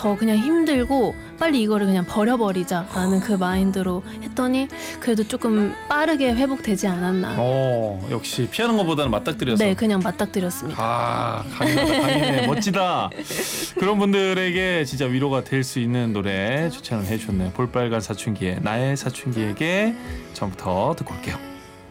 더 그냥 힘들고 빨리 이거를 그냥 버려버리자라는 그 마인드로 했더니 그래도 조금 빠르게 회복되지 않았나. 역시 피하는 것보다는 맞닥뜨려서. 네, 그냥 맞닥뜨렸습니다. 강인해. 멋지다. 그런 분들에게 진짜 위로가 될 수 있는 노래 추천을 해주셨네요. 볼빨간 사춘기의 나의 사춘기에게 처음부터 듣고 올게요.